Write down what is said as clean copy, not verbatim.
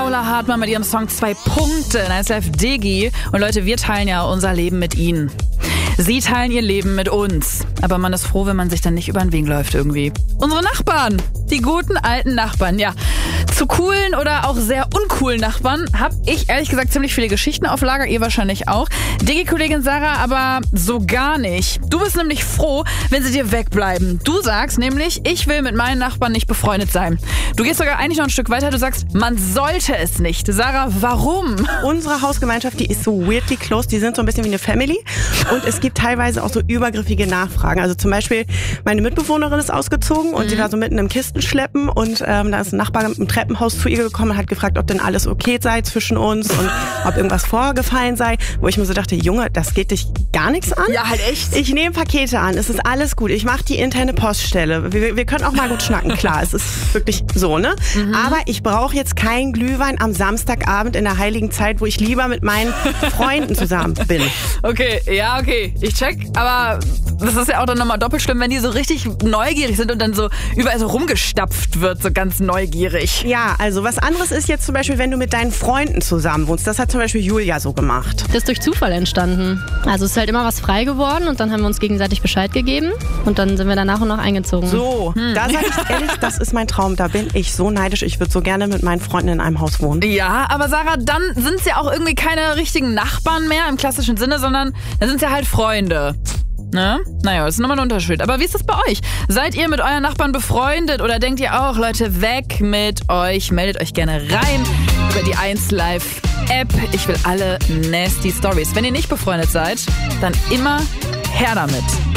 Paula Hartmann mit ihrem Song 2 Punkte. Nice Life Diggi. Und Leute, wir teilen ja unser Leben mit ihnen. Sie teilen ihr Leben mit uns. Aber man ist froh, wenn man sich dann nicht über den Weg läuft irgendwie. Unsere Nachbarn. Die guten alten Nachbarn, ja. Zu coolen oder auch sehr uncoolen Nachbarn habe ich ehrlich gesagt ziemlich viele Geschichten auf Lager. Ihr wahrscheinlich auch. Digi-Kollegin Sarah aber so gar nicht. Du bist nämlich froh, wenn sie dir wegbleiben. Du sagst nämlich, ich will mit meinen Nachbarn nicht befreundet sein. Du gehst sogar eigentlich noch ein Stück weiter. Du sagst, man sollte es nicht. Sarah, warum? Unsere Hausgemeinschaft, die ist so weirdly close. Die sind so ein bisschen wie eine Family. Und es gibt teilweise auch so übergriffige Nachfragen. Also zum Beispiel, meine Mitbewohnerin ist ausgezogen und sie war so mitten im Kistenschleppen und da ist ein Nachbar im Treppenhaus zu ihr gekommen und hat gefragt, ob denn alles okay sei zwischen uns und ob irgendwas vorgefallen sei. Wo ich mir so dachte, Junge, das geht dich gar nichts an. Ja, halt echt. Ich nehme Pakete an, es ist alles gut. Ich mache die interne Poststelle. Wir können auch mal gut schnacken, klar. Es ist wirklich so, ne? Aber ich brauche jetzt keinen Glühwein am Samstagabend in der heiligen Zeit, wo ich lieber mit meinen Freunden zusammen bin. Okay, ja, okay. Ich check, aber das ist ja auch dann nochmal doppelt schlimm, wenn die so richtig neugierig sind und dann so überall so rumgestapft wird, so ganz neugierig. Ja, also was anderes ist jetzt zum Beispiel, wenn du mit deinen Freunden zusammen wohnst. Das hat zum Beispiel Julia so gemacht. Das ist durch Zufall entstanden. Also es ist halt immer was frei geworden und dann haben wir uns gegenseitig Bescheid gegeben und dann sind wir da nach und nach eingezogen. So, da sag ich ehrlich, das ist mein Traum. Da bin ich so neidisch. Ich würde so gerne mit meinen Freunden in einem Haus wohnen. Ja, aber Sarah, dann sind es ja auch irgendwie keine richtigen Nachbarn mehr im klassischen Sinne, sondern dann sind es ja halt Freunde. Ne? Naja, das ist nochmal ein Unterschied. Aber wie ist das bei euch? Seid ihr mit euren Nachbarn befreundet oder denkt ihr auch, Leute, weg mit euch? Meldet euch gerne rein über die 1Live App. Ich will alle nasty Stories. Wenn ihr nicht befreundet seid, dann immer her damit.